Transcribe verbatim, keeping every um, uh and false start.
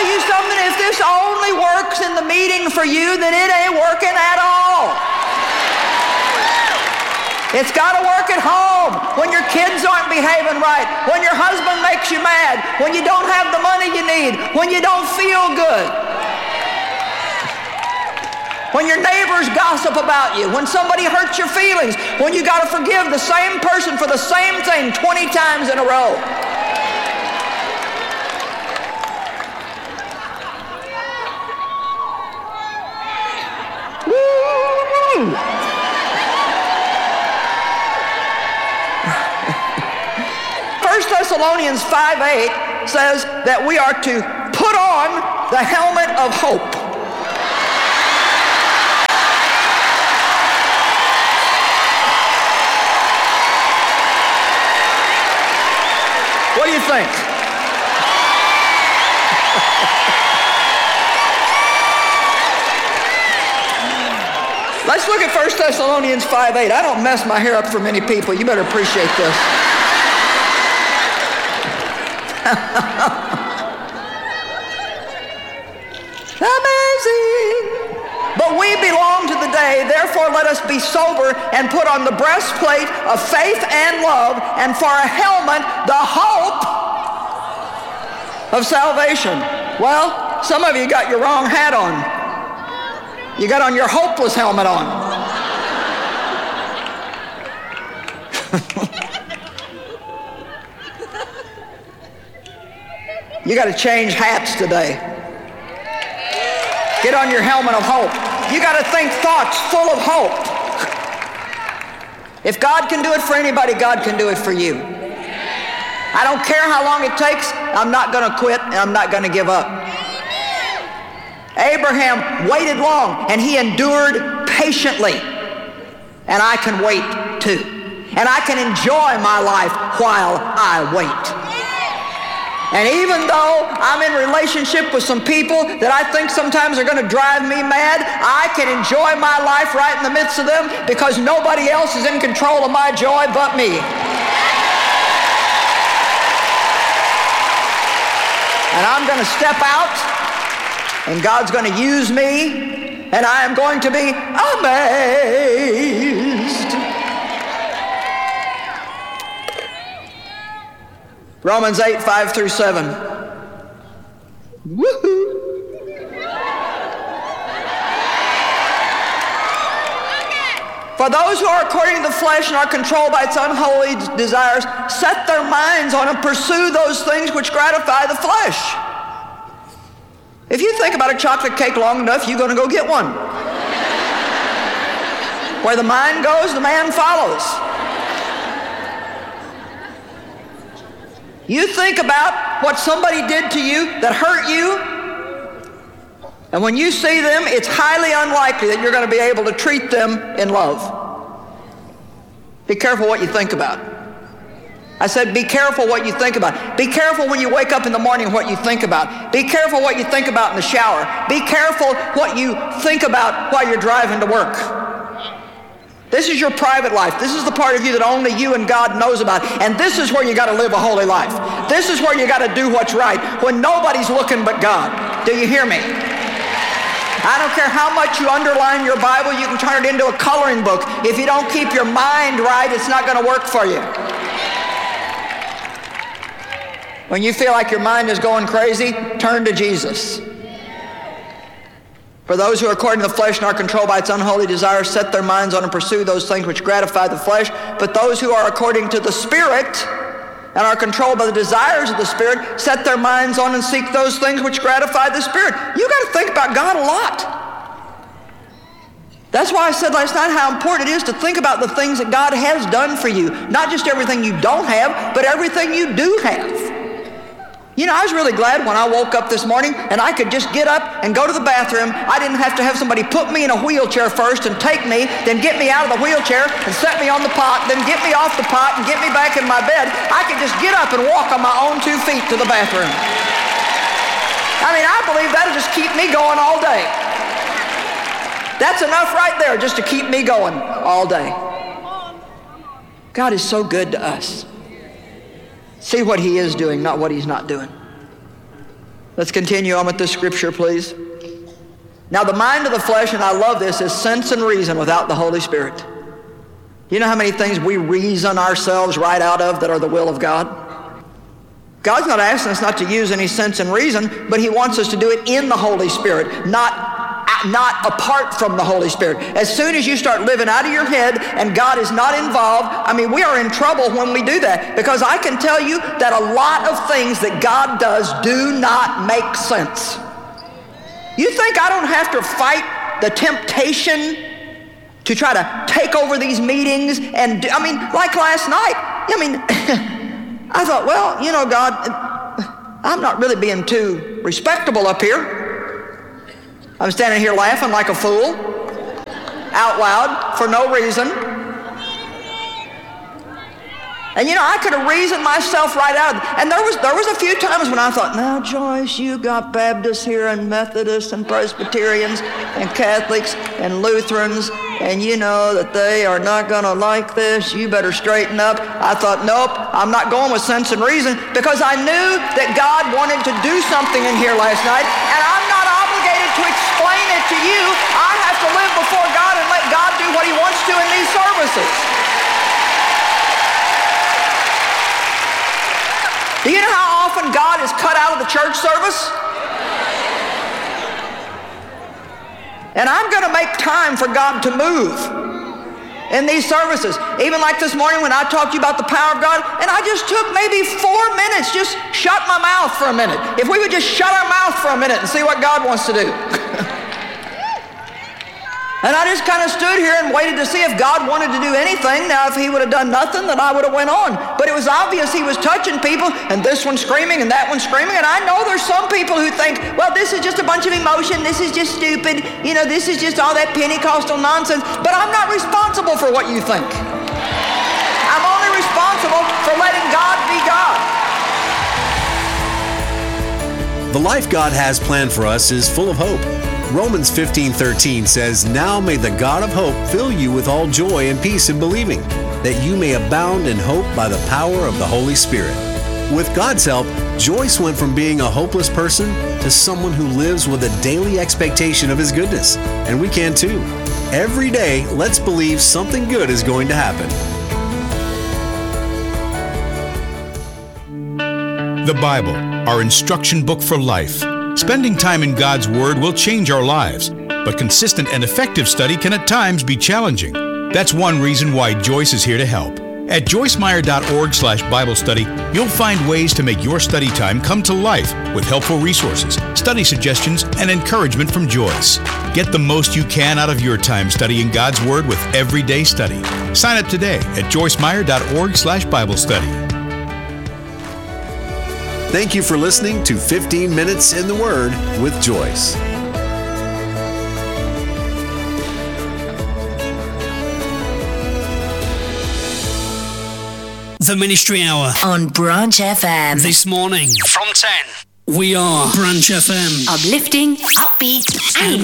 you something, if this only works in the meeting for you, then it ain't working at all. It's got to work at home, when your kids aren't behaving right, when your husband makes you mad, when you don't have the money you need, when you don't feel good, when your neighbors gossip about you, when somebody hurts your feelings, when you got to forgive the same person for the same thing twenty times in a row. Woo! First Thessalonians five eight says that we are to put on the helmet of hope. What do you think? Let's look at First Thessalonians five eight. I don't mess my hair up for many people. You better appreciate this. Amazing. But we belong to the day, therefore let us be sober and put on the breastplate of faith and love, and for a helmet, the hope of salvation. Well, some of you got your wrong hat on. You got on your hopeless helmet on. You got to change hats today. Get on your helmet of hope. You got to think thoughts full of hope. If God can do it for anybody, God can do it for you. I don't care how long it takes. I'm not going to quit, and I'm not going to give up. Abraham waited long, and he endured patiently. And I can wait too. And I can enjoy my life while I wait. And even though I'm in relationship with some people that I think sometimes are going to drive me mad, I can enjoy my life right in the midst of them, because nobody else is in control of my joy but me. And I'm going to step out, and God's going to use me, and I am going to be amazed. Romans eight, five through seven. Woohoo! For those who are according to the flesh and are controlled by its unholy desires set their minds on and pursue those things which gratify the flesh. If you think about a chocolate cake long enough, you're going to go get one. Where the mind goes, the man follows. You think about what somebody did to you that hurt you, and when you see them, it's highly unlikely that you're going to be able to treat them in love. Be careful what you think about. I said, be careful what you think about. Be careful when you wake up in the morning what you think about. Be careful what you think about in the shower. Be careful what you think about while you're driving to work. This is your private life. This is the part of you that only you and God knows about. And this is where you got to live a holy life. This is where you got to do what's right when nobody's looking but God. Do you hear me? I don't care how much you underline your Bible, you can turn it into a coloring book. If you don't keep your mind right, it's not going to work for you. When you feel like your mind is going crazy, turn to Jesus. For those who are according to the flesh and are controlled by its unholy desires set their minds on and pursue those things which gratify the flesh. But those who are according to the Spirit and are controlled by the desires of the Spirit set their minds on and seek those things which gratify the Spirit. You got to think about God a lot. That's why I said last night how important it is to think about the things that God has done for you. Not just everything you don't have, but everything you do have. You know, I was really glad when I woke up this morning and I could just get up and go to the bathroom. I didn't have to have somebody put me in a wheelchair first and take me, then get me out of the wheelchair and set me on the pot, then get me off the pot and get me back in my bed. I could just get up and walk on my own two feet to the bathroom. I mean, I believe that'll just keep me going all day. That's enough right there just to keep me going all day. God is so good to us. See what he is doing, not what he's not doing. Let's continue on with this scripture, please. Now, the mind of the flesh, and I love this, is sense and reason without the Holy Spirit. You know how many things we reason ourselves right out of that are the will of God? God's not asking us not to use any sense and reason, but he wants us to do it in the Holy Spirit, not, not apart from the Holy Spirit. As soon as you start living out of your head and God is not involved, I mean, we are in trouble when we do that, because I can tell you that a lot of things that God does do not make sense. You think I don't have to fight the temptation to try to take over these meetings and do, I mean, like last night, I mean, I thought, well, you know, God, I'm not really being too respectable up here. I'm standing here laughing like a fool, out loud, for no reason. And you know, I could have reasoned myself right out. And there was there was a few times when I thought, now, Joyce, you got Baptists here and Methodists and Presbyterians and Catholics and Lutherans, and you know that they are not going to like this. You better straighten up. I thought, nope, I'm not going with sense and reason, because I knew that God wanted to do something in here last night, and I'm not obligated to explain it to you. I have to live before God and let God do what he wants to in these services. Do you know how often God is cut out of the church service? And I'm going to make time for God to move in these services. Even like this morning when I talked to you about the power of God, and I just took maybe four minutes, just shut my mouth for a minute. If we would just shut our mouth for a minute and see what God wants to do. And I just kind of stood here and waited to see if God wanted to do anything. Now, if he would have done nothing, then I would have went on. But it was obvious he was touching people, and this one screaming and that one screaming. And I know there's some people who think, well, this is just a bunch of emotion. This is just stupid. You know, this is just all that Pentecostal nonsense. But I'm not responsible for what you think. I'm only responsible for letting God be God. The life God has planned for us is full of hope. Romans fifteen thirteen says, now may the God of hope fill you with all joy and peace in believing, that you may abound in hope by the power of the Holy Spirit. With God's help, Joyce went from being a hopeless person to someone who lives with a daily expectation of his goodness. And we can too. Every day, let's believe something good is going to happen. The Bible, our instruction book for life. Spending time in God's Word will change our lives, but consistent and effective study can at times be challenging. That's one reason why Joyce is here to help. At joyce meyer dot org slash Bible study, you'll find ways to make your study time come to life with helpful resources, study suggestions, and encouragement from Joyce. Get the most you can out of your time studying God's Word with Everyday Study. Sign up today at joyce meyer dot org slash Bible study. Thank you for listening to fifteen minutes in the Word with Joyce. The Ministry Hour on Branch F M. This morning from ten. We are Branch F M. Uplifting, upbeat, and